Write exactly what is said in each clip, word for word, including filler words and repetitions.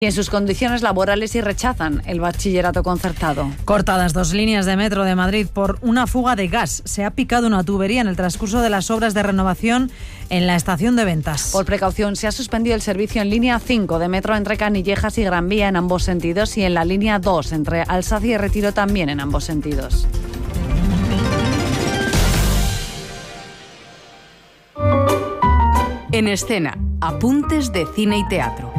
y en sus condiciones laborales y rechazan el bachillerato concertado. Cortadas dos líneas de metro de Madrid por una fuga de gas. Se ha picado una tubería en el transcurso de las obras de renovación en la estación de Ventas. Por precaución se ha suspendido el servicio en línea cinco de metro entre Canillejas y Gran Vía en ambos sentidos y en la línea dos entre Alsacia y Retiro también en ambos sentidos. En escena, apuntes de cine y teatro.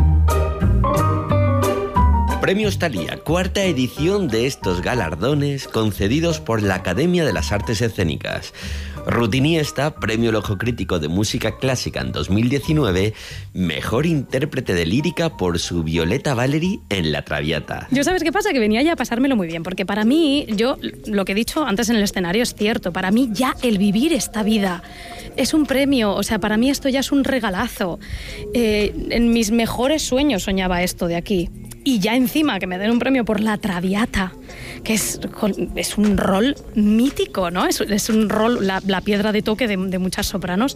Premios Thalía, cuarta edición de estos galardones concedidos por la Academia de las Artes Escénicas. Ruth Iniesta, Premio El Ojo Crítico de Música Clásica en dos mil diecinueve, mejor intérprete de lírica por su Violeta Valery en La Traviata. Yo, ¿sabes qué pasa? Que venía ya a pasármelo muy bien, porque para mí, yo, lo que he dicho antes en el escenario es cierto, para mí ya el vivir esta vida es un premio, o sea, para mí esto ya es un regalazo. Eh, en mis mejores sueños soñaba esto de aquí. Y ya encima que me den un premio por La Traviata, que es, es un rol mítico, ¿no? Es, es un rol, la, la piedra de toque de, de muchas sopranos.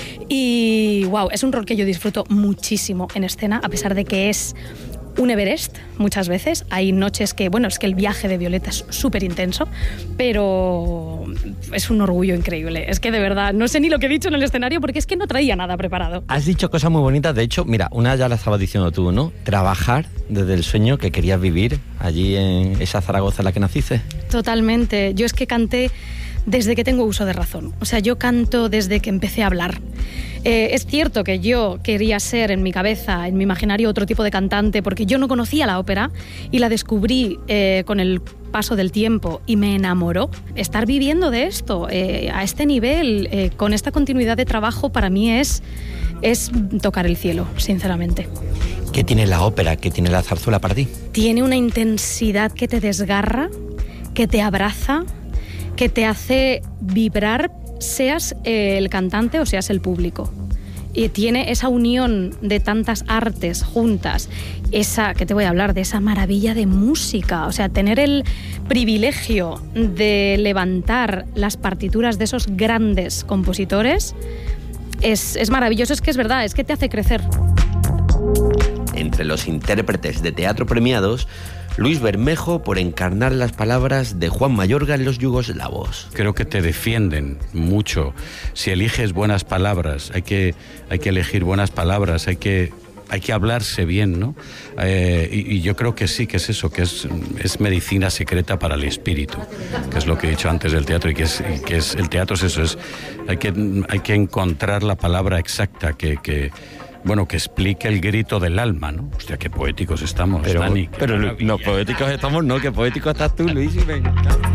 Y wow, es un rol que yo disfruto muchísimo en escena, a pesar de que es un Everest muchas veces. Hay noches que, bueno, es que el viaje de Violeta es súper intenso, pero es un orgullo increíble. Es que de verdad, no sé ni lo que he dicho en el escenario porque es que no traía nada preparado. Has dicho cosas muy bonitas, de hecho, mira, una ya la estabas diciendo tú, ¿no? Trabajar desde el sueño que querías vivir allí en esa Zaragoza en la que naciste. Totalmente. Yo es que canté desde que tengo uso de razón. O sea, yo canto desde que empecé a hablar. Eh, es cierto que yo quería ser en mi cabeza, en mi imaginario, otro tipo de cantante porque yo no conocía la ópera y la descubrí eh, con el paso del tiempo y me enamoró. Estar viviendo de esto eh, a este nivel, eh, con esta continuidad de trabajo, para mí es, es tocar el cielo, sinceramente. ¿Qué tiene la ópera? ¿Qué tiene la zarzuela para ti? Tiene una intensidad que te desgarra, que te abraza, que te hace vibrar, seas el cantante o seas el público. Y tiene esa unión de tantas artes juntas, esa, que te voy a hablar, de esa maravilla de música. O sea, tener el privilegio de levantar las partituras de esos grandes compositores es, es maravilloso. Es que es verdad, es que te hace crecer. Entre los intérpretes de teatro premiados, Luis Bermejo por encarnar las palabras de Juan Mayorga en Los Yugoslavos. Creo que te defienden mucho. Si eliges buenas palabras, hay que, hay que elegir buenas palabras, hay que, hay que hablarse bien, ¿no? Eh, y, y yo creo que sí, que es eso, que es, es medicina secreta para el espíritu, que es lo que he dicho antes del teatro, y que es, y que es el teatro es eso, es, hay, que, hay que encontrar la palabra exacta que... que bueno, que explique el grito del alma, ¿no? Hostia, qué poéticos estamos, pero, Dani. Pero no, poéticos estamos, no, que poético estás tú, Luis. Y, venga.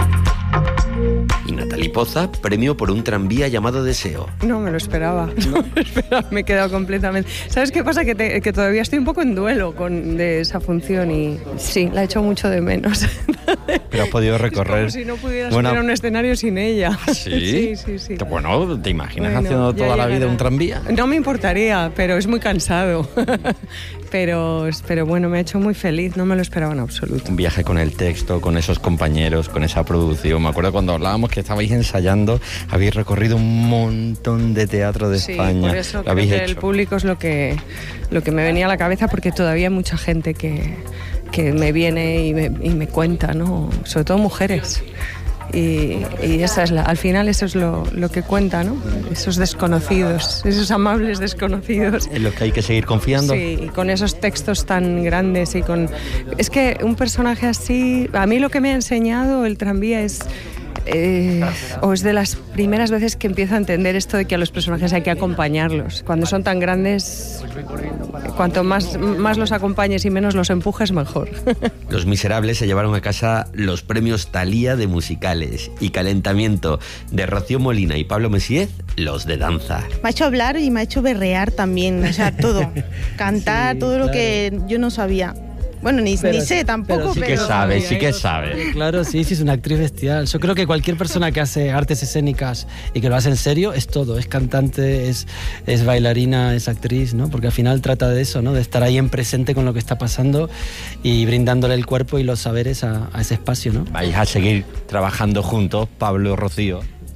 Y Natalie Poza, premio por un tranvía llamado Deseo. No me lo esperaba, no me lo esperaba, me he quedado completamente... ¿Sabes qué pasa? Que, te, que todavía estoy un poco en duelo con, de esa función y sí, la he hecho mucho de menos. Pero has podido recorrer... Es como si no pudieras bueno, subir a un escenario sin ella. ¿Sí? Sí, sí, sí. Bueno, ¿te imaginas Bueno, haciendo toda llegará. la vida un tranvía? No me importaría, pero es muy cansado. pero, pero bueno, me ha hecho muy feliz, no me lo esperaba en absoluto. Un viaje con el texto, con esos compañeros, con esa producción. Me acuerdo cuando hablábamos que estabais ensayando, habéis recorrido un montón de teatro de sí, España. Por eso lo creo habéis que hecho. El público es lo que, lo que me venía a la cabeza, porque todavía hay mucha gente que, que me viene y me, y me cuenta, ¿no? Sobre todo mujeres. Y, y esa es la, al final eso es lo, lo que cuenta, ¿no? Esos desconocidos, esos amables desconocidos. En los que hay que seguir confiando. Sí, y con esos textos tan grandes y con... Es que un personaje así... A mí lo que me ha enseñado el tranvía es... Eh, o es de las primeras veces que empiezo a entender esto de que a los personajes hay que acompañarlos. Cuando son tan grandes, cuanto más, más los acompañes y menos los empujes, mejor. Los Miserables se llevaron a casa los premios Thalía de musicales y Calentamiento de Rocío Molina y Pablo Messiez, los de danza. Me ha hecho hablar y me ha hecho berrear también, o sea, todo. Cantar, sí, todo claro. Lo que yo no sabía. Bueno, ni, ni sé tampoco, pero... Sí pero... que sabe, sí que sabe. Claro, sí, sí, es una actriz bestial. Yo creo que cualquier persona que hace artes escénicas y que lo hace en serio es todo. Es cantante, es, es bailarina, es actriz, ¿no? Porque al final trata de eso, ¿no? De estar ahí en presente con lo que está pasando y brindándole el cuerpo y los saberes a, a ese espacio, ¿no? Vais a seguir trabajando juntos, Pablo y Rocío.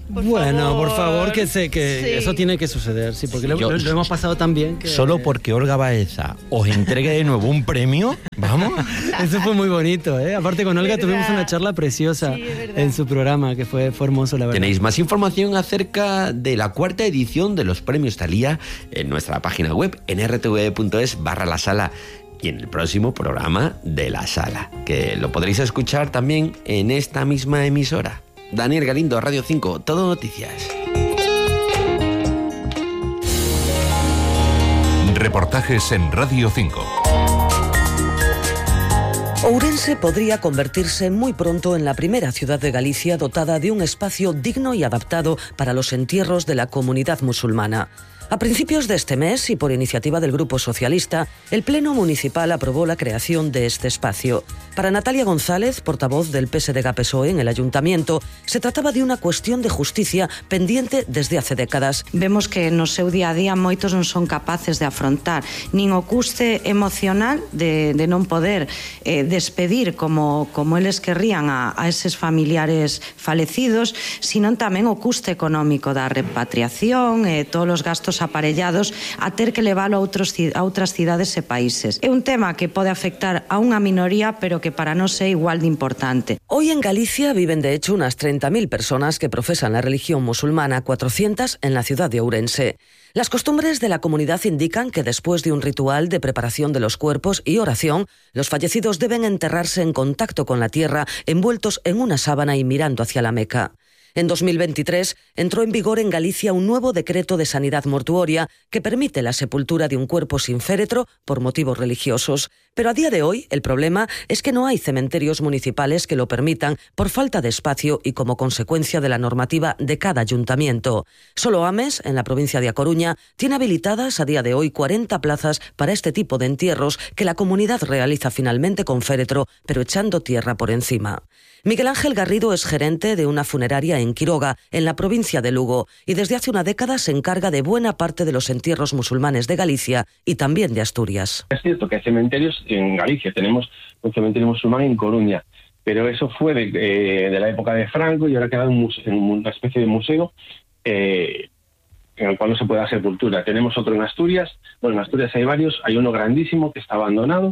Por bueno, favor. por favor, que sé que Sí. eso tiene que suceder, sí, porque lo, Yo- lo- lo hemos pasado tan bien que... Solo porque Olga Baeza os entregue de nuevo un premio, vamos. Eso fue muy bonito, ¿eh? Aparte con Olga ¿Verdad? tuvimos una charla preciosa Sí, es verdad. en su programa, que fue, fue hermoso, la verdad. Tenéis más información acerca de la cuarta edición de los premios Thalía en nuestra página web en r t v e punto es barra la sala y en el próximo programa de La Sala, que lo podréis escuchar también en esta misma emisora. Daniel Galindo, Radio cinco, Todo Noticias. Reportajes en Radio cinco. Ourense podría convertirse muy pronto en la primera ciudad de Galicia dotada de un espacio digno y adaptado para los entierros de la comunidad musulmana. A principios de este mes, y por iniciativa del Grupo Socialista, el Pleno Municipal aprobó la creación de este espacio. Para Natalia González, portavoz del P S D G P S O E en el Ayuntamiento, se trataba de una cuestión de justicia pendiente desde hace décadas. Vemos que no seu día a día moitos non son capaces de afrontar nin o custe emocional de, de non poder eh, despedir como, como eles querrían a, a eses familiares falecidos, sino tamén o custe económico da repatriación, eh, todos os gastos aparellados a ter que leválo a, outros, a outras cidades e países. É un tema que pode afectar a unha minoría, pero que para nós é igual de importante. Hoy en Galicia viven de hecho unas treinta mil personas que profesan la religión musulmana, cuatrocientas en la ciudad de Ourense. Las costumbres de la comunidad indican que después de un ritual de preparación de los cuerpos y oración, los fallecidos deben enterrarse en contacto con la tierra, envueltos en una sábana y mirando hacia la Meca. En dos mil veintitrés entró en vigor en Galicia un nuevo decreto de sanidad mortuoria que permite la sepultura de un cuerpo sin féretro por motivos religiosos. Pero a día de hoy el problema es que no hay cementerios municipales que lo permitan por falta de espacio y como consecuencia de la normativa de cada ayuntamiento. Solo Ames, en la provincia de A Coruña, tiene habilitadas a día de hoy cuarenta plazas para este tipo de entierros que la comunidad realiza finalmente con féretro, pero echando tierra por encima. Miguel Ángel Garrido es gerente de una funeraria en Quiroga, en la provincia de Lugo, y desde hace una década se encarga de buena parte de los entierros musulmanes de Galicia y también de Asturias. Es cierto que hay cementerios en Galicia, tenemos un cementerio musulmán en Coruña, pero eso fue de, eh, de la época de Franco y ahora ha quedado un museo, una especie de museo eh, en el cual no se puede hacer sepultura. Tenemos otro en Asturias, bueno, en Asturias hay varios, hay uno grandísimo que está abandonado,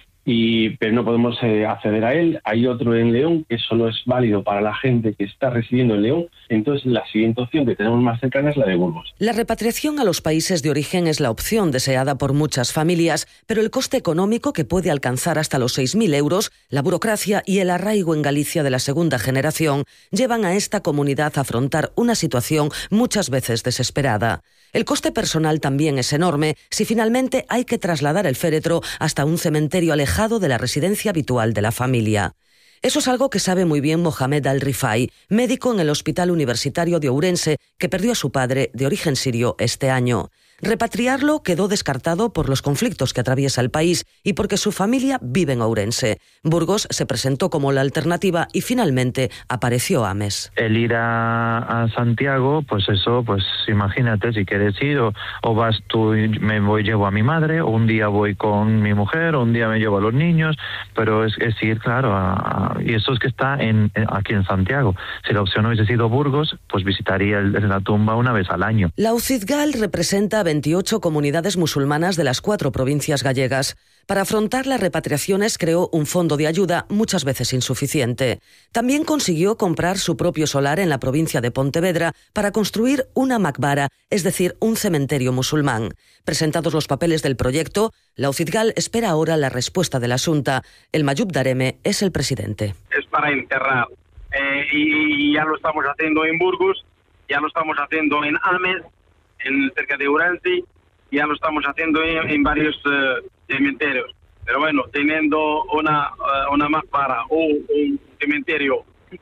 Y, pero no podemos eh, acceder a él. Hay otro en León que solo es válido para la gente que está residiendo en León. Entonces la siguiente opción que tenemos más cercana es la de Burgos. La repatriación a los países de origen es la opción deseada por muchas familias, pero el coste económico, que puede alcanzar hasta los seis mil euros, la burocracia y el arraigo en Galicia de la segunda generación llevan a esta comunidad a afrontar una situación muchas veces desesperada. El coste personal también es enorme si finalmente hay que trasladar el féretro hasta un cementerio alejado de la residencia habitual de la familia. Eso es algo que sabe muy bien Mohamed Al-Rifai, médico en el Hospital Universitario de Ourense, que perdió a su padre de origen sirio este año. Repatriarlo quedó descartado por los conflictos que atraviesa el país y porque su familia vive en Ourense. Burgos se presentó como la alternativa y finalmente apareció Ames. El ir a, a Santiago, pues eso, pues imagínate, si quieres ir, o, o vas tú y me voy, llevo a mi madre, o un día voy con mi mujer, o un día me llevo a los niños, pero es, es ir, claro, a, a, y eso es que está en, aquí en Santiago. Si la opción hubiese sido Burgos, pues visitaría el, la tumba una vez al año. La UCIDGAL representa veintiocho comunidades musulmanas de las cuatro provincias gallegas. Para afrontar las repatriaciones creó un fondo de ayuda muchas veces insuficiente. También consiguió comprar su propio solar en la provincia de Pontevedra para construir una makbara, es decir, un cementerio musulmán. Presentados los papeles del proyecto, la UCIDGAL espera ahora la respuesta de la Xunta. El Mayub Dareme es el presidente. Es para enterrar eh, y ya lo estamos haciendo en Burgos, ya lo estamos haciendo en Ames, en cerca de Ourense, ya lo estamos haciendo en, en varios uh, cementerios. Pero bueno, teniendo una uh, una makbara o un cementerio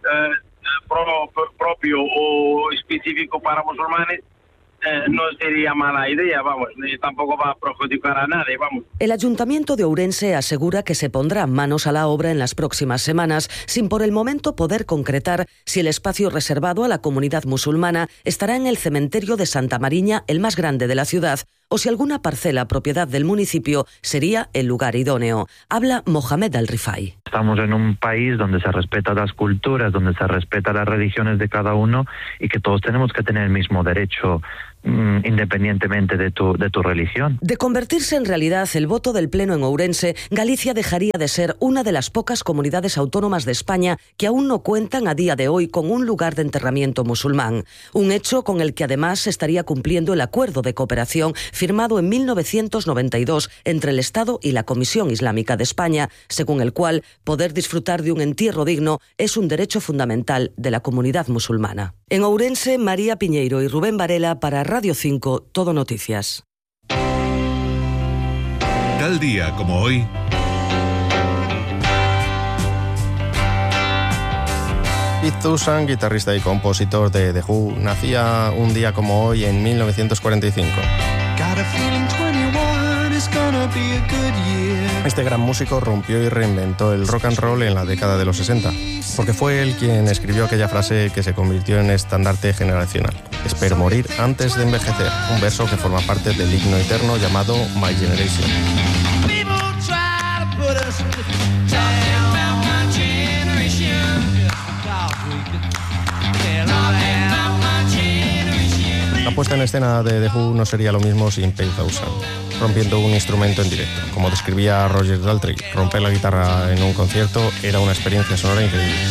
uh, pro, propio o específico para musulmanes, Eh, no sería mala idea, vamos, ni tampoco va a perjudicar a nadie, vamos. El Ayuntamiento de Ourense asegura que se pondrá manos a la obra en las próximas semanas, sin por el momento poder concretar si el espacio reservado a la comunidad musulmana estará en el cementerio de Santa Mariña, el más grande de la ciudad, o si alguna parcela propiedad del municipio sería el lugar idóneo. Habla Mohamed Al-Rifai. Estamos en un país donde se respetan las culturas, donde se respetan las religiones de cada uno y que todos tenemos que tener el mismo derecho independientemente de tu, de tu religión. De convertirse en realidad el voto del Pleno en Ourense, Galicia dejaría de ser una de las pocas comunidades autónomas de España que aún no cuentan a día de hoy con un lugar de enterramiento musulmán. Un hecho con el que además se estaría cumpliendo el acuerdo de cooperación firmado en mil novecientos noventa y dos entre el Estado y la Comisión Islámica de España, según el cual poder disfrutar de un entierro digno es un derecho fundamental de la comunidad musulmana. En Ourense, María Piñeiro y Rubén Varela para Radio cinco, Todo Noticias. Tal día como hoy. Pete Toussaint, guitarrista y compositor de The Who, nacía un día como hoy en mil novecientos cuarenta y cinco. Este gran músico rompió y reinventó el rock and roll en la década de los sesenta, porque fue él quien escribió aquella frase que se convirtió en estandarte generacional: espero morir antes de envejecer, un verso que forma parte del himno eterno llamado My Generation. La puesta en escena de The Who no sería lo mismo sin Pete Toussaint, rompiendo un instrumento en directo. Como describía Roger Daltrey, romper la guitarra en un concierto era una experiencia sonora increíble.